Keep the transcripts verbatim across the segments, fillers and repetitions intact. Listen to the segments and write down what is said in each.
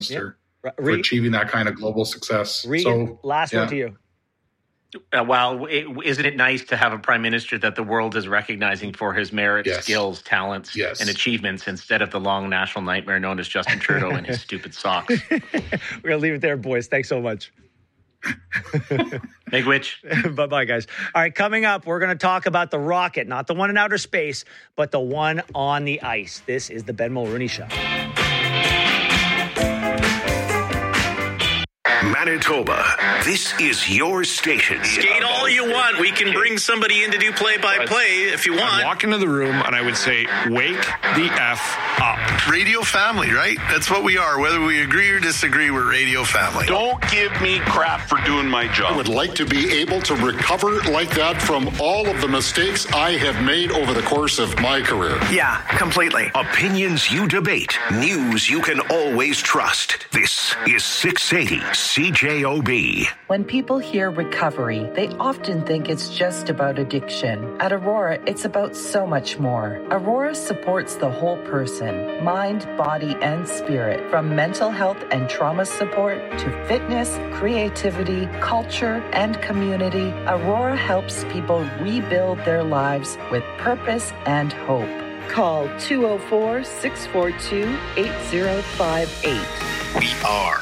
Minister yeah. for achieving that kind of global success. Regan, so, last yeah. one to you. Uh, well, it, isn't it nice to have a prime minister that the world is recognizing for his merits, Yes. skills, talents, yes. and achievements instead of the long national nightmare known as Justin Trudeau and his stupid socks? We're going to leave it there, boys. Thanks so much. Big witch. Bye-bye, guys. All right, coming up, we're going to talk about the rocket, not the one in outer space, but the one on the ice. This is the Ben Mulrooney Show. Manitoba, this is your station. Skate all you want. We can bring somebody in to do play-by-play if you want. I'd walk into the room and I would say, wake the F up. Radio family, right? That's what we are. Whether we agree or disagree, we're radio family. Don't give me crap for doing my job. I would like to be able to recover like that from all of the mistakes I have made over the course of my career. Yeah, completely. Opinions you debate. News you can always trust. This is six eighty C J O B. When people hear recovery, they often think it's just about addiction. At Aurora, it's about so much more. Aurora supports the whole person, mind, body, and spirit. From mental health and trauma support to fitness, creativity, culture, and community, Aurora helps people rebuild their lives with purpose and hope. Call two oh four, six four two, eight oh five eight. We are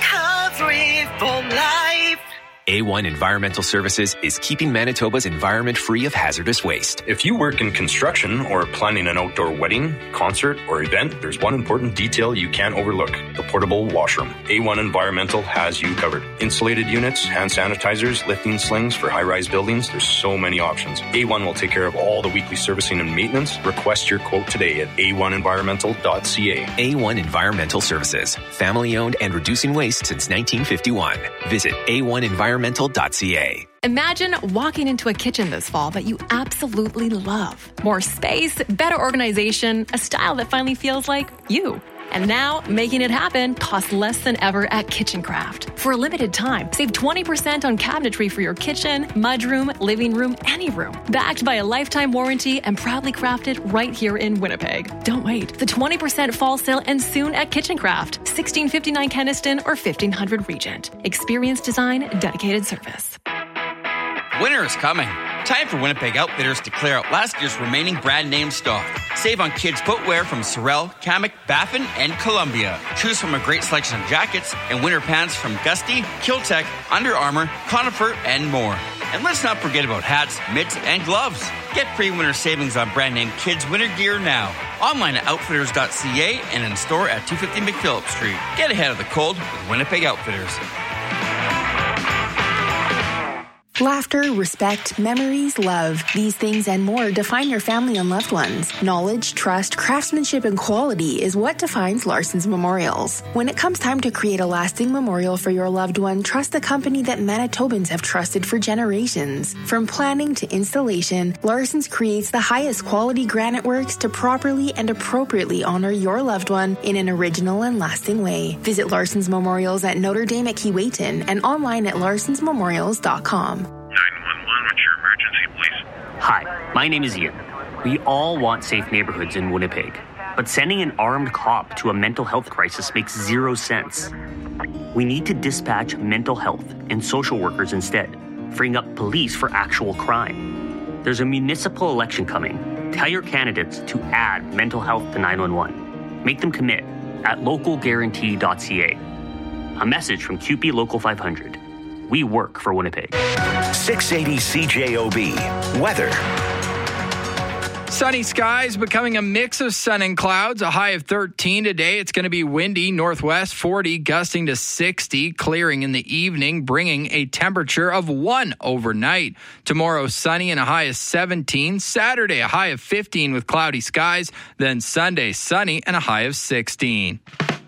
Recovery for life. A one Environmental Services is keeping Manitoba's environment free of hazardous waste. If you work in construction or planning an outdoor wedding, concert, or event, there's one important detail you can't overlook: the portable washroom. A one Environmental has you covered. Insulated units, hand sanitizers, lifting slings for high-rise buildings. There's so many options. A one will take care of all the weekly servicing and maintenance. Request your quote today at a one environmental dot c a. A one Environmental Services, family-owned and reducing waste since nineteen fifty-one. Visit a one environmental dot c a. Imagine walking into a kitchen this fall that you absolutely love. More space, better organization, a style that finally feels like you. And now, making it happen costs less than ever at Kitchen Craft. For a limited time, save twenty percent on cabinetry for your kitchen, mudroom, living room, any room. Backed by a lifetime warranty and proudly crafted right here in Winnipeg. Don't wait. The twenty percent fall sale ends soon at Kitchen Craft, sixteen fifty-nine Keniston or fifteen hundred Regent. Experience design, dedicated service. Winter is coming. Time for Winnipeg Outfitters to clear out last year's remaining brand name stock. Save on kids' footwear from Sorel, Kamek, Baffin, and Columbia. Choose from a great selection of jackets and winter pants from Gusty, Kiltech, Under Armour, Conifer, and more. And let's not forget about hats, mitts, and gloves. Get pre-winter savings on brand name kids' winter gear now. Online at outfitters dot c a and in store at two fifty McPhillip Street. Get ahead of the cold with Winnipeg Outfitters. Laughter, respect, memories, love. These things and more define your family and loved ones. Knowledge, trust, craftsmanship, and quality is what defines Larson's Memorials. When it comes time to create a lasting memorial for your loved one, trust the company that Manitobans have trusted for generations. From planning to installation, Larson's creates the highest quality granite works to properly and appropriately honor your loved one in an original and lasting way. Visit Larson's Memorials at Notre Dame at Keewatin and online at larsons memorials dot com. nine one one, what's your emergency, please? Hi, my name is Ian. We all want safe neighborhoods in Winnipeg, but sending an armed cop to a mental health crisis makes zero sense. We need to dispatch mental health and social workers instead, freeing up police for actual crime. There's a municipal election coming. Tell your candidates to add mental health to nine one one. Make them commit at local guarantee dot c a. A message from Q P Local five hundred. We work for Winnipeg. six eighty C J O B. Weather. Sunny skies becoming a mix of sun and clouds. A high of thirteen today. It's going to be windy, northwest forty, gusting to sixty, clearing in the evening, bringing a temperature of one overnight. Tomorrow, sunny and a high of seventeen. Saturday, a high of fifteen with cloudy skies. Then Sunday, sunny and a high of sixteen.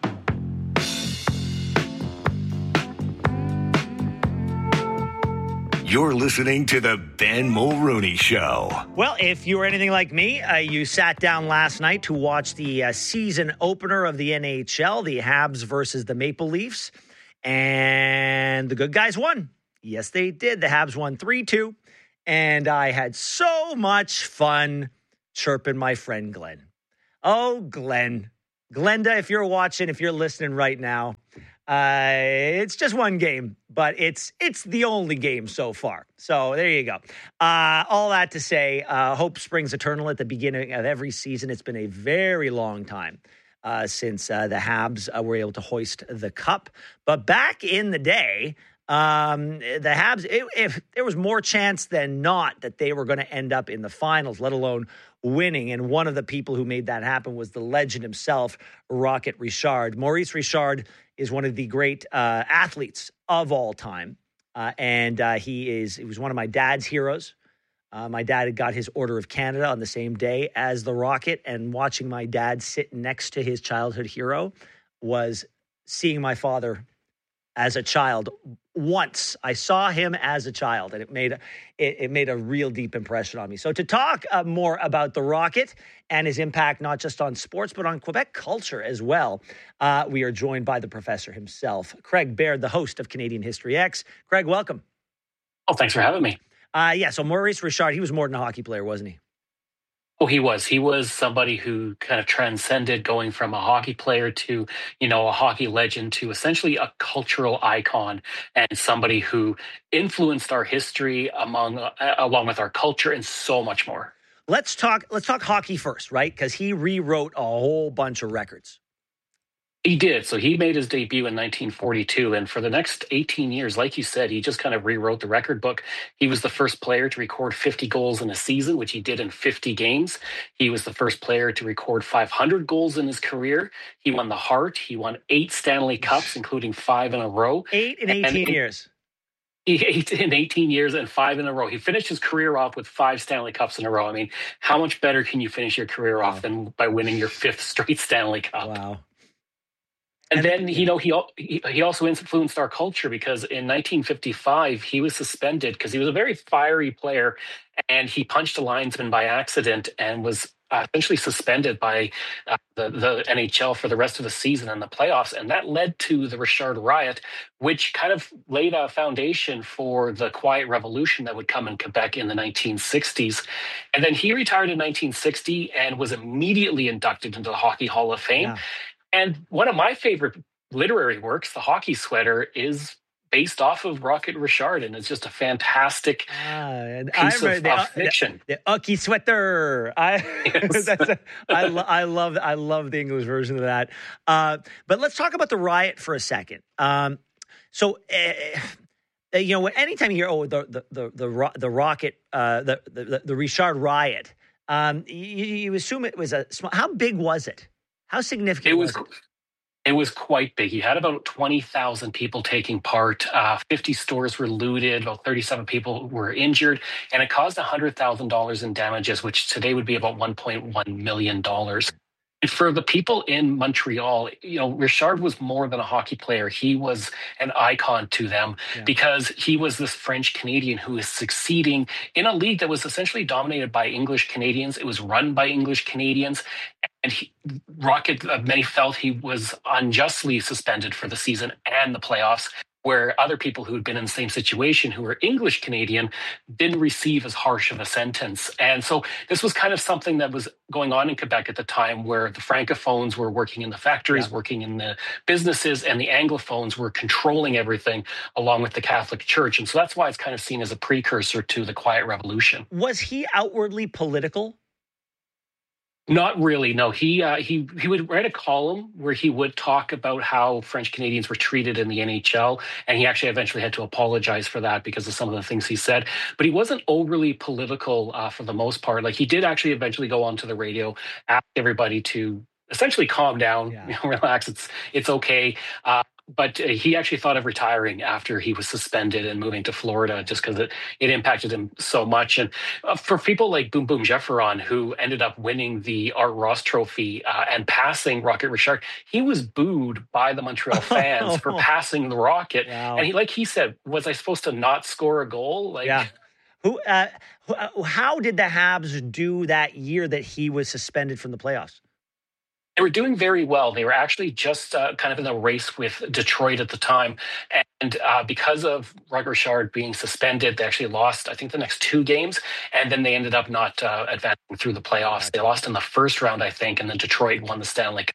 You're listening to the Ben Mulrooney Show. Well, if you were anything like me, uh, you sat down last night to watch the uh, season opener of the N H L, the Habs versus the Maple Leafs, and the good guys won. Yes, they did. The Habs won three two, and I had so much fun chirping my friend Glenn. Oh, Glenn, Glenda, if you're watching, if you're listening right now, uh, it's just one game, but it's it's the only game so far. So there you go. Uh, all that to say, uh, hope springs eternal at the beginning of every season. It's been a very long time uh, since uh, the Habs uh, were able to hoist the cup. But back in the day, um, the Habs, it, if there was more chance than not that they were going to end up in the finals, let alone winning. And one of the people who made that happen was the legend himself, Rocket Richard. Maurice Richard is one of the great uh, athletes of all time. Uh, and uh, he is he was one of my dad's heroes. Uh, my dad had got his Order of Canada on the same day as the Rocket. And watching my dad sit next to his childhood hero was seeing my father as a child. Once I saw him as a child, and it made a, it, it made a real deep impression on me. So to talk uh, more about the Rocket and his impact, not just on sports, but on Quebec culture as well, uh, we are joined by the professor himself, Craig Baird, the host of Canadian History X. Craig, welcome. Oh, thanks for having me. Uh, yeah, so Maurice Richard, he was more than a hockey player, wasn't he? Oh, he was. He was somebody who kind of transcended going from a hockey player to, you know, a hockey legend to essentially a cultural icon and somebody who influenced our history among uh, along with our culture and so much more. Let's talk. Let's talk hockey first, right? Because he rewrote a whole bunch of records. He did. So he made his debut in nineteen forty-two. And for the next eighteen years, like you said, he just kind of rewrote the record book. He was the first player to record fifty goals in a season, which he did in fifty games. He was the first player to record five hundred goals in his career. He won the Hart. He won eight Stanley Cups, including five in a row. Eight in eighteen and years. Eight in eighteen years and five in a row. He finished his career off with five Stanley Cups in a row. I mean, how much better can you finish your career wow. off than by winning your fifth straight Stanley Cup? Wow. And then, you know, he he also influenced our culture because in nineteen fifty-five, he was suspended because he was a very fiery player and he punched a linesman by accident and was uh, essentially suspended by uh, the, the N H L for the rest of the season and the playoffs. And that led to the Richard Riot, which kind of laid a foundation for the Quiet Revolution that would come in Quebec in the nineteen sixties. And then he retired in nineteen sixty and was immediately inducted into the Hockey Hall of Fame. Yeah. And one of my favorite literary works, The Hockey Sweater, is based off of Rocket Richard, and it's just a fantastic uh, piece of, the, of fiction. The, the Hockey Sweater. I, yes. that's a, I, lo- I love I love the English version of that. Uh, but let's talk about the Riot for a second. Um, so, uh, you know, anytime you hear, oh, the the the the, the Rocket, uh, the, the the Richard Riot, um, you, you assume it was a small. How big was it? How significant it was, was it? It was quite big. He had about twenty thousand people taking part. Uh, fifty stores were looted. About thirty-seven people were injured. And it caused one hundred thousand dollars in damages, which today would be about one point one million dollars. And for the people in Montreal, you know, Richard was more than a hockey player. He was an icon to them yeah. because he was this French Canadian who is succeeding in a league that was essentially dominated by English Canadians. It was run by English Canadians. And he, Rocket, uh, many felt he was unjustly suspended for the season and the playoffs, where other people who had been in the same situation, who were English Canadian, didn't receive as harsh of a sentence. And so this was kind of something that was going on in Quebec at the time, where the Francophones were working in the factories, yeah. working in the businesses, and the Anglophones were controlling everything along with the Catholic Church. And so that's why it's kind of seen as a precursor to the Quiet Revolution. Was he outwardly political? Not really, no. He uh, he he would write a column where he would talk about how French Canadians were treated in the N H L, and he actually eventually had to apologize for that because of some of the things he said. But he wasn't overly political uh, for the most part. Like, he did actually eventually go onto the radio, ask everybody to essentially calm down, yeah. you know, relax. It's it's okay. Uh, But uh, he actually thought of retiring after he was suspended and moving to Florida, just because it, it impacted him so much. And uh, for people like Boom Boom Jefferon, who ended up winning the Art Ross Trophy uh, and passing Rocket Richard, he was booed by the Montreal fans for passing the Rocket. Wow. And he, like he said, was I supposed to not score a goal? Like, yeah. Who? Uh, who uh, how did the Habs do that year that he was suspended from the playoffs? They were doing very well. They were actually just uh, kind of in a race with Detroit at the time. And uh, because of Rocket Richard being suspended, they actually lost, I think, the next two games. And then they ended up not uh, advancing through the playoffs. They lost in the first round, I think, and then Detroit won the Stanley Cup.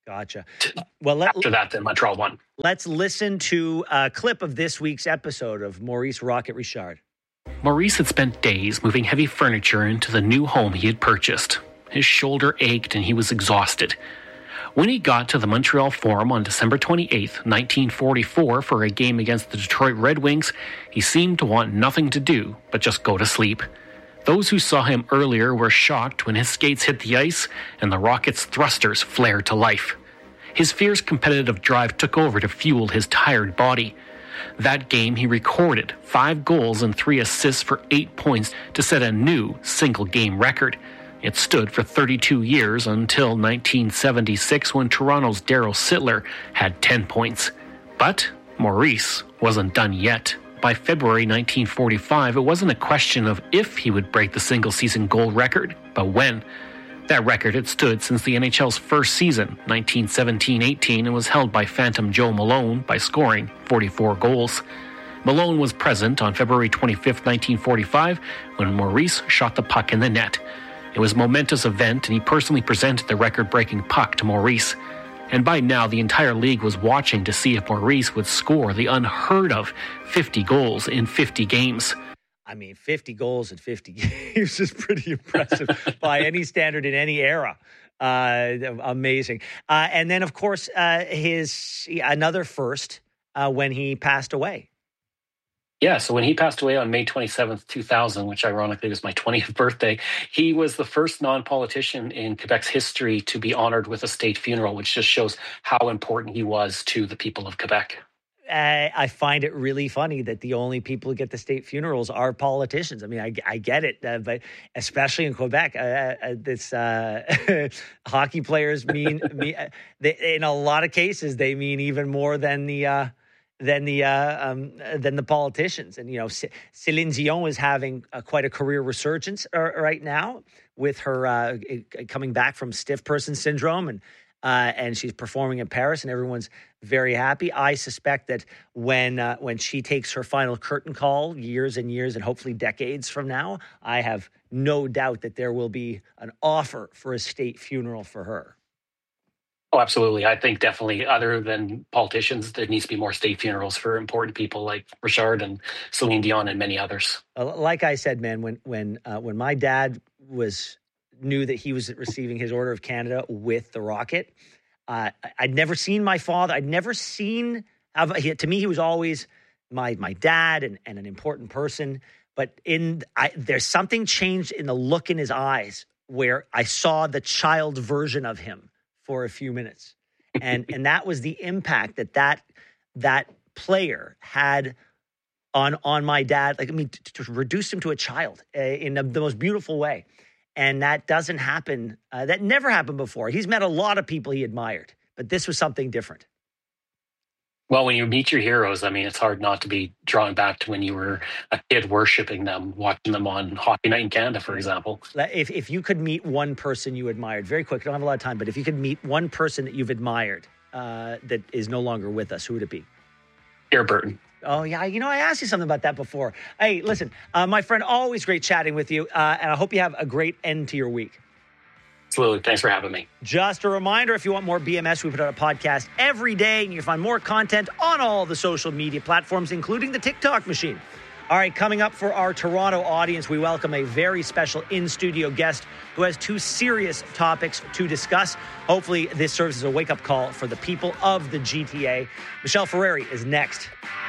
Gotcha. Well, let, after that, then Montreal won. Let's listen to a clip of this week's episode of Maurice Rocket Richard. Maurice had spent days moving heavy furniture into the new home he had purchased. His shoulder ached and he was exhausted. When he got to the Montreal Forum on December twenty-eighth, nineteen forty-four for a game against the Detroit Red Wings, he seemed to want nothing to do but just go to sleep. Those who saw him earlier were shocked when his skates hit the ice and the Rockets' thrusters flared to life. His fierce competitive drive took over to fuel his tired body. That game, he recorded five goals and three assists for eight points to set a new single-game record. It stood for thirty-two years until nineteen seventy-six when Toronto's Darryl Sittler had ten points. But Maurice wasn't done yet. By February nineteen forty-five, it wasn't a question of if he would break the single-season goal record, but when. That record had stood since the N H L's first season, nineteen seventeen eighteen, and was held by Phantom Joe Malone by scoring forty-four goals. Malone was present on February twenty-fifth, nineteen forty-five, when Maurice shot the puck in the net. It was a momentous event, and he personally presented the record-breaking puck to Maurice. And by now, the entire league was watching to see if Maurice would score the unheard-of fifty goals in fifty games. I mean, fifty goals in fifty games is pretty impressive by any standard in any era. Uh, amazing. Uh, and then, of course, uh, his another first uh, when he passed away. Yeah, so when he passed away on May twenty-seventh, two thousand, which ironically was my twentieth birthday, he was the first non-politician in Quebec's history to be honored with a state funeral, which just shows how important he was to the people of Quebec. Uh, I find it really funny that the only people who get the state funerals are politicians. I mean, I, I get it, uh, but especially in Quebec, uh, uh, this uh, hockey players mean, mean they, in a lot of cases they mean even more than the uh, than the uh, um, than the politicians. And you know, C- Céline Dion is having uh, quite a career resurgence uh, right now with her uh, coming back from stiff person syndrome and. Uh, and she's performing in Paris, and everyone's very happy. I suspect that when uh, when she takes her final curtain call, years and years and hopefully decades from now, I have no doubt that there will be an offer for a state funeral for her. Oh, absolutely. I think definitely, other than politicians, there needs to be more state funerals for important people like Richard and Celine Dion and many others. Uh, like I said, man, when when uh, when my dad was. knew that he was receiving his Order of Canada with the Rocket. Uh, I'd never seen my father. I'd never seen, he, to me, he was always my my dad and, and an important person. But in I, there's something changed in the look in his eyes where I saw the child version of him for a few minutes. And and that was the impact that that, that player had on, on my dad. Like, I mean, to, to reduce him to a child uh, in the, the most beautiful way. And that doesn't happen. Uh, that never happened before. He's met a lot of people he admired, but this was something different. Well, when you meet your heroes, I mean, it's hard not to be drawn back to when you were a kid worshiping them, watching them on Hockey Night in Canada, for example. If if you could meet one person you admired, very quick, I don't have a lot of time, but if you could meet one person that you've admired uh, that is no longer with us, who would it be? Pierre Burton. Oh, yeah. You know, I asked you something about that before. Hey, listen, uh, my friend, always great chatting with you. Uh, and I hope you have a great end to your week. Absolutely. Thanks for having me. Just a reminder, if you want more B M S, we put out a podcast every day, and you can find more content on all the social media platforms, including the TikTok machine. All right, coming up for our Toronto audience, we welcome a very special in-studio guest who has two serious topics to discuss. Hopefully, this serves as a wake-up call for the people of the G T A. Michelle Ferreri is next.